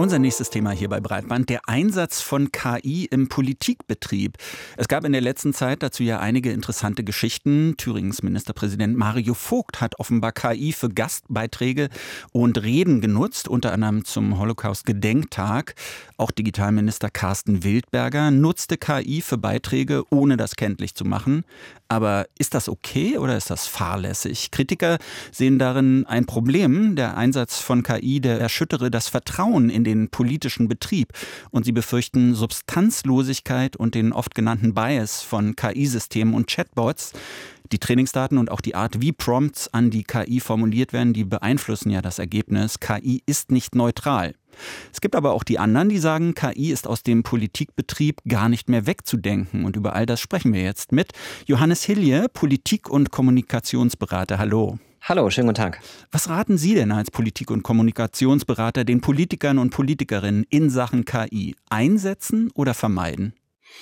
Unser nächstes Thema hier bei Breitband, der Einsatz von KI im Politikbetrieb. Es gab in der letzten Zeit dazu ja einige interessante Geschichten. Thüringens Ministerpräsident Mario Vogt hat offenbar KI für Gastbeiträge und Reden genutzt, unter anderem zum Holocaust-Gedenktag. Auch Digitalminister Carsten Wildberger nutzte KI für Beiträge, ohne das kenntlich zu machen. Aber ist das okay oder ist das fahrlässig? Kritiker sehen darin ein Problem. Der Einsatz von KI, der erschüttere das Vertrauen in den politischen Betrieb. Und sie befürchten Substanzlosigkeit und den oft genannten Bias von KI-Systemen und Chatbots. Die Trainingsdaten und auch die Art, wie Prompts an die KI formuliert werden, die beeinflussen ja das Ergebnis. KI ist nicht neutral. Es gibt aber auch die anderen, die sagen, KI ist aus dem Politikbetrieb gar nicht mehr wegzudenken. Und über all das sprechen wir jetzt mit Johannes Hilje, Politik- und Kommunikationsberater. Hallo. Hallo, schönen guten Tag. Was raten Sie denn als Politik- und Kommunikationsberater den Politikern und Politikerinnen in Sachen KI? Einsetzen oder vermeiden?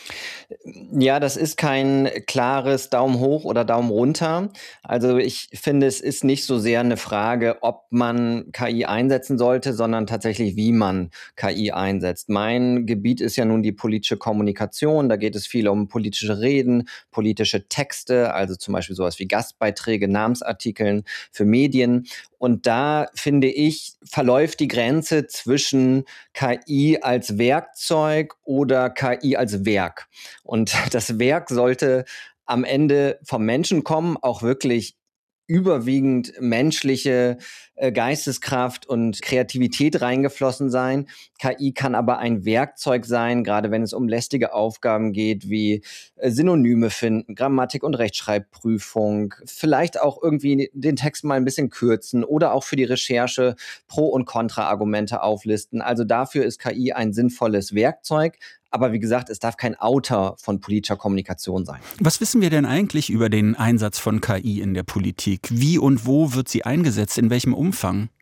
Ja, das ist kein klares Daumen hoch oder Daumen runter. Also ich finde, es ist nicht so sehr eine Frage, ob man KI einsetzen sollte, sondern tatsächlich, wie man KI einsetzt. Mein Gebiet ist ja nun die politische Kommunikation. Da geht es viel um politische Reden, politische Texte, also zum Beispiel sowas wie Gastbeiträge, Namensartikeln für Medien. Und da, finde ich, verläuft die Grenze zwischen KI als Werkzeug oder KI als Werk. Und das Werk sollte am Ende vom Menschen kommen, auch wirklich überwiegend menschliche Geisteskraft und Kreativität reingeflossen sein. KI kann aber ein Werkzeug sein, gerade wenn es um lästige Aufgaben geht, wie Synonyme finden, Grammatik- und Rechtschreibprüfung, vielleicht auch irgendwie den Text mal ein bisschen kürzen oder auch für die Recherche Pro- und Kontra-Argumente auflisten. Also dafür ist KI ein sinnvolles Werkzeug. Aber wie gesagt, es darf kein Autor von politischer Kommunikation sein. Was wissen wir denn eigentlich über den Einsatz von KI in der Politik? Wie und wo wird sie eingesetzt? In welchem Umfang?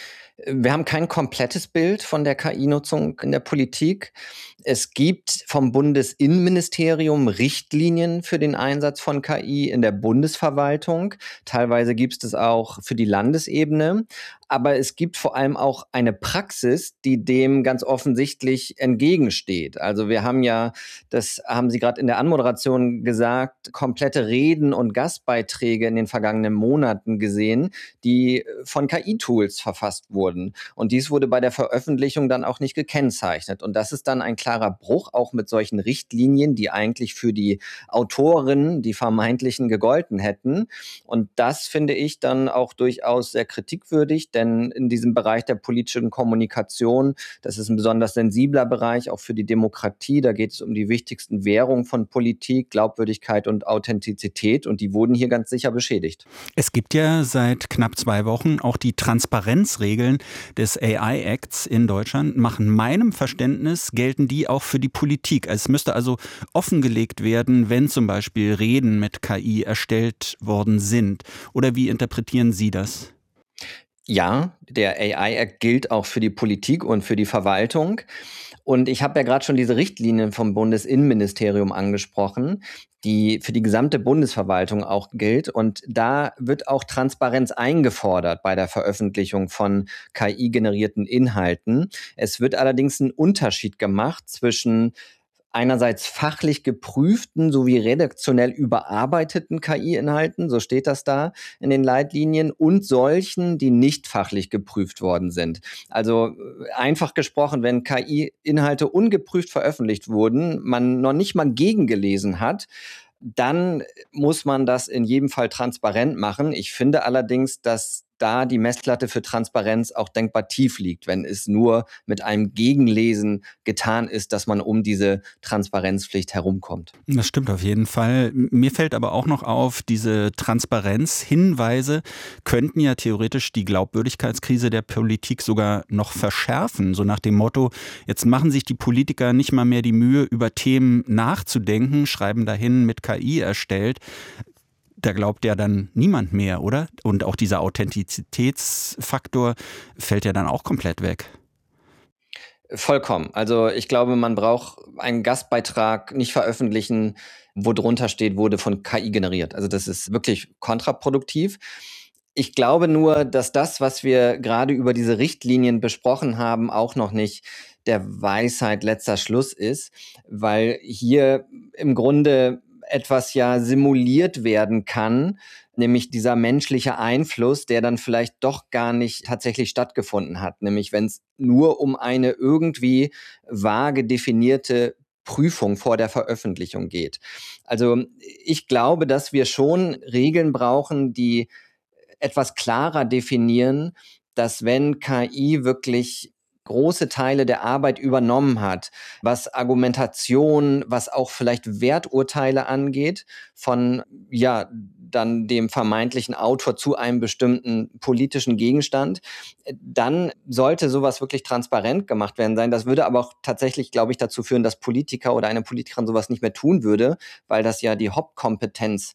Wir haben kein komplettes Bild von der KI-Nutzung in der Politik. Es gibt vom Bundesinnenministerium Richtlinien für den Einsatz von KI in der Bundesverwaltung. Teilweise gibt es auch für die Landesebene. Aber es gibt vor allem auch eine Praxis, die dem ganz offensichtlich entgegensteht. Also wir haben ja, das haben Sie gerade in der Anmoderation gesagt, komplette Reden und Gastbeiträge in den vergangenen Monaten gesehen, die von KI-Tools verfasst wurden. Und dies wurde bei der Veröffentlichung dann auch nicht gekennzeichnet. Und das ist dann ein klarer Bruch auch mit solchen Richtlinien, die eigentlich für die Autorinnen, die vermeintlichen, gegolten hätten. Und das finde ich dann auch durchaus sehr kritikwürdig, denn in diesem Bereich der politischen Kommunikation, das ist ein besonders sensibler Bereich, auch für die Demokratie. Da geht es um die wichtigsten Währungen von Politik, Glaubwürdigkeit und Authentizität. Und die wurden hier ganz sicher beschädigt. Es gibt ja seit knapp 2 Wochen auch die Transparenzregeln des AI-Acts in Deutschland. Nach meinem Verständnis gelten die auch für die Politik. Es müsste also offengelegt werden, wenn zum Beispiel Reden mit KI erstellt worden sind. Oder wie interpretieren Sie das? Ja, der AI-Act gilt auch für die Politik und für die Verwaltung. Und ich habe ja gerade schon diese Richtlinien vom Bundesinnenministerium angesprochen, die für die gesamte Bundesverwaltung auch gilt. Und da wird auch Transparenz eingefordert bei der Veröffentlichung von KI-generierten Inhalten. Es wird allerdings ein Unterschied gemacht zwischen einerseits fachlich geprüften sowie redaktionell überarbeiteten KI-Inhalten, so steht das da in den Leitlinien, und solchen, die nicht fachlich geprüft worden sind. Also einfach gesprochen, wenn KI-Inhalte ungeprüft veröffentlicht wurden, man noch nicht mal gegengelesen hat, dann muss man das in jedem Fall transparent machen. Ich finde allerdings, dass da die Messlatte für Transparenz auch denkbar tief liegt, wenn es nur mit einem Gegenlesen getan ist, dass man um diese Transparenzpflicht herumkommt. Das stimmt auf jeden Fall. Mir fällt aber auch noch auf, diese Transparenzhinweise könnten ja theoretisch die Glaubwürdigkeitskrise der Politik sogar noch verschärfen. So nach dem Motto, jetzt machen sich die Politiker nicht mal mehr die Mühe, über Themen nachzudenken, schreiben dahin mit KI erstellt. Da glaubt ja dann niemand mehr, oder? Und auch dieser Authentizitätsfaktor fällt ja dann auch komplett weg. Vollkommen. Also ich glaube, man braucht einen Gastbeitrag nicht veröffentlichen, wo drunter steht, wurde von KI generiert. Also das ist wirklich kontraproduktiv. Ich glaube nur, dass das, was wir gerade über diese Richtlinien besprochen haben, auch noch nicht der Weisheit letzter Schluss ist, weil hier im Grunde etwas ja simuliert werden kann, nämlich dieser menschliche Einfluss, der dann vielleicht doch gar nicht tatsächlich stattgefunden hat, nämlich wenn es nur um eine irgendwie vage definierte Prüfung vor der Veröffentlichung geht. Also ich glaube, dass wir schon Regeln brauchen, die etwas klarer definieren, dass wenn KI wirklich große Teile der Arbeit übernommen hat, was Argumentation, was auch vielleicht Werturteile angeht, von ja dann dem vermeintlichen Autor zu einem bestimmten politischen Gegenstand, dann sollte sowas wirklich transparent gemacht werden sein. Das würde aber auch tatsächlich, glaube ich, dazu führen, dass Politiker oder eine Politikerin sowas nicht mehr tun würde, weil das ja die Hauptkompetenz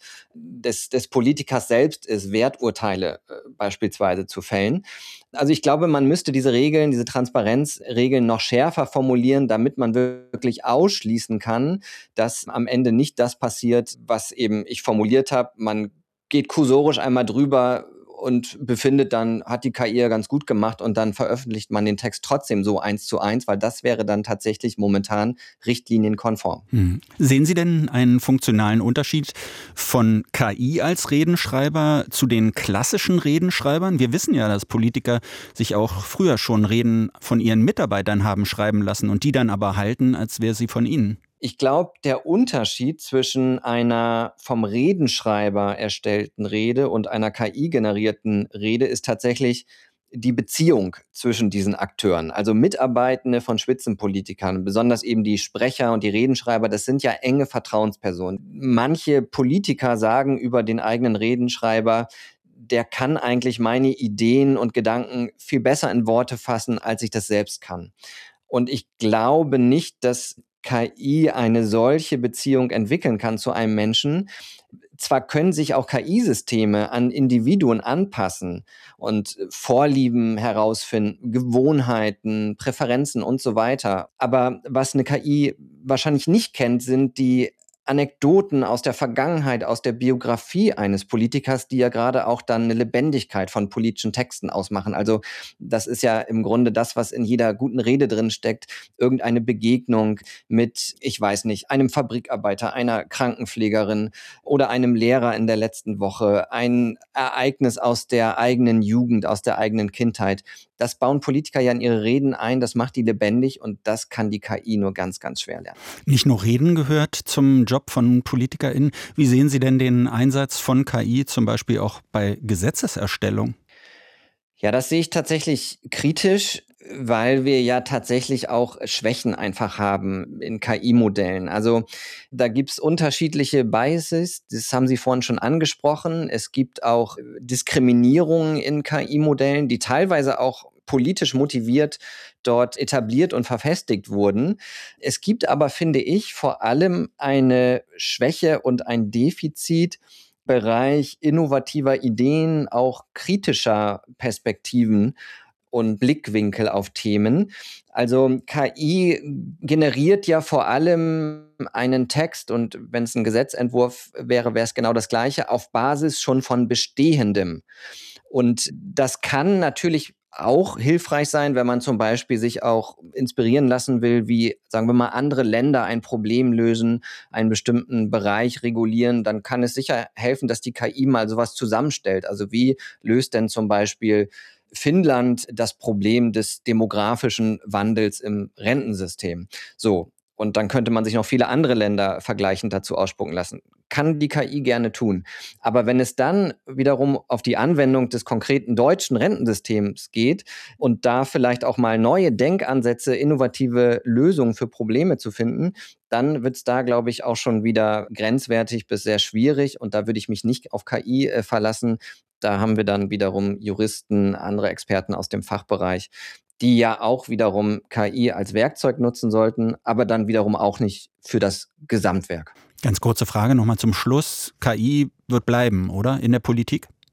des Politikers selbst ist, Werturteile beispielsweise zu fällen. Also ich glaube, man müsste diese Regeln, diese Transparenzregeln noch schärfer formulieren, damit man wirklich ausschließen kann, dass am Ende nicht das passiert, was eben ich formuliert habe. Man geht kursorisch einmal drüber und befindet dann, hat die KI ja ganz gut gemacht und dann veröffentlicht man den Text trotzdem so 1:1, weil das wäre dann tatsächlich momentan richtlinienkonform. Sehen Sie denn einen funktionalen Unterschied von KI als Redenschreiber zu den klassischen Redenschreibern? Wir wissen ja, dass Politiker sich auch früher schon Reden von ihren Mitarbeitern haben schreiben lassen und die dann aber halten, als wäre sie von ihnen. Ich glaube, der Unterschied zwischen einer vom Redenschreiber erstellten Rede und einer KI-generierten Rede ist tatsächlich die Beziehung zwischen diesen Akteuren. Also Mitarbeitende von Spitzenpolitikern, besonders eben die Sprecher und die Redenschreiber, das sind ja enge Vertrauenspersonen. Manche Politiker sagen über den eigenen Redenschreiber, der kann eigentlich meine Ideen und Gedanken viel besser in Worte fassen, als ich das selbst kann. Und ich glaube nicht, dass KI eine solche Beziehung entwickeln kann zu einem Menschen. Zwar können sich auch KI-Systeme an Individuen anpassen und Vorlieben herausfinden, Gewohnheiten, Präferenzen und so weiter. Aber was eine KI wahrscheinlich nicht kennt, sind die Anekdoten aus der Vergangenheit, aus der Biografie eines Politikers, die ja gerade auch dann eine Lebendigkeit von politischen Texten ausmachen. Also das ist ja im Grunde das, was in jeder guten Rede drin steckt. Irgendeine Begegnung mit, ich weiß nicht, einem Fabrikarbeiter, einer Krankenpflegerin oder einem Lehrer in der letzten Woche, ein Ereignis aus der eigenen Jugend, aus der eigenen Kindheit. Das bauen Politiker ja in ihre Reden ein, das macht die lebendig und das kann die KI nur ganz, ganz schwer lernen. Nicht nur Reden gehört zum Job von PolitikerInnen. Wie sehen Sie denn den Einsatz von KI zum Beispiel auch bei Gesetzeserstellung? Ja, das sehe ich tatsächlich kritisch, weil wir ja tatsächlich auch Schwächen einfach haben in KI-Modellen. Also da gibt's unterschiedliche Biases, das haben Sie vorhin schon angesprochen. Es gibt auch Diskriminierungen in KI-Modellen, die teilweise auch politisch motiviert dort etabliert und verfestigt wurden. Es gibt aber, finde ich, vor allem eine Schwäche und ein Defizit Bereich innovativer Ideen, auch kritischer Perspektiven und Blickwinkel auf Themen. Also KI generiert ja vor allem einen Text und wenn es ein Gesetzentwurf wäre, wäre es genau das Gleiche, auf Basis schon von Bestehendem. Und das kann natürlich auch hilfreich sein, wenn man zum Beispiel sich auch inspirieren lassen will, wie, sagen wir mal, andere Länder ein Problem lösen, einen bestimmten Bereich regulieren, dann kann es sicher helfen, dass die KI mal sowas zusammenstellt. Also wie löst denn zum Beispiel Finnland das Problem des demografischen Wandels im Rentensystem? So. Und dann könnte man sich noch viele andere Länder vergleichend dazu ausspucken lassen. Kann die KI gerne tun. Aber wenn es dann wiederum auf die Anwendung des konkreten deutschen Rentensystems geht und da vielleicht auch mal neue Denkansätze, innovative Lösungen für Probleme zu finden, dann wird es da, glaube ich, auch schon wieder grenzwertig bis sehr schwierig. Und da würde ich mich nicht auf KI verlassen. Da haben wir dann wiederum Juristen, andere Experten aus dem Fachbereich, die ja auch wiederum KI als Werkzeug nutzen sollten, aber dann wiederum auch nicht für das Gesamtwerk. Ganz kurze Frage nochmal zum Schluss. KI wird bleiben, oder? In der Politik?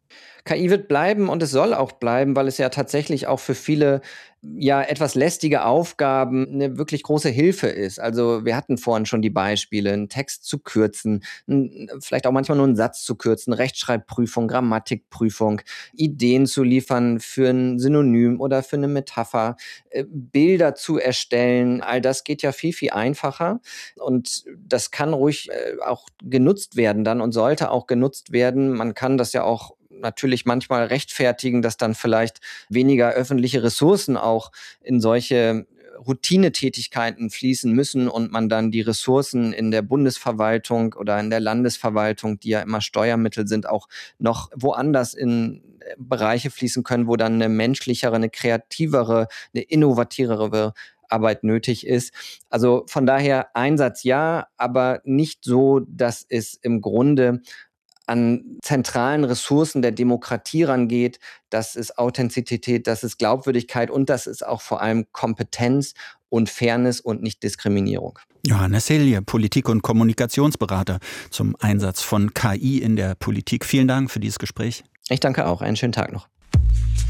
KI wird bleiben und es soll auch bleiben, weil es ja tatsächlich auch für viele etwas lästige Aufgaben eine wirklich große Hilfe ist. Also wir hatten vorhin schon die Beispiele, einen Text zu kürzen, vielleicht auch manchmal nur einen Satz zu kürzen, Rechtschreibprüfung, Grammatikprüfung, Ideen zu liefern für ein Synonym oder für eine Metapher, Bilder zu erstellen. All das geht ja viel, viel einfacher und das kann ruhig auch genutzt werden dann und sollte auch genutzt werden. Man kann das ja auch natürlich manchmal rechtfertigen, dass dann vielleicht weniger öffentliche Ressourcen auch in solche Routinetätigkeiten fließen müssen und man dann die Ressourcen in der Bundesverwaltung oder in der Landesverwaltung, die ja immer Steuermittel sind, auch noch woanders in Bereiche fließen können, wo dann eine menschlichere, eine kreativere, eine innovativere Arbeit nötig ist. Also von daher Einsatz ja, aber nicht so, dass es im Grunde an zentralen Ressourcen der Demokratie rangeht. Das ist Authentizität, das ist Glaubwürdigkeit und das ist auch vor allem Kompetenz und Fairness und nicht Diskriminierung. Johannes Hilje, Politik- und Kommunikationsberater zum Einsatz von KI in der Politik. Vielen Dank für dieses Gespräch. Ich danke auch. Einen schönen Tag noch.